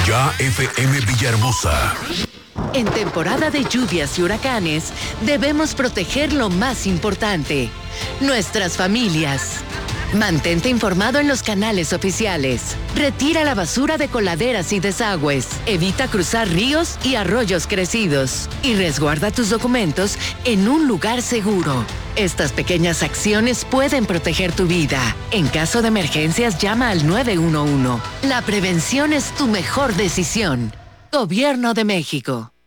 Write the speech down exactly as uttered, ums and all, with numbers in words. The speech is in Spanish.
Ya F M Villahermosa. En temporada de lluvias y huracanes, debemos proteger lo más importante, nuestras familias. Mantente informado en los canales oficiales. Retira la basura de coladeras y desagües. Evita cruzar ríos y arroyos crecidos. Y resguarda tus documentos en un lugar seguro. Estas pequeñas acciones pueden proteger tu vida. En caso de emergencias, llama al nueve uno uno. La prevención es tu mejor decisión. Gobierno de México.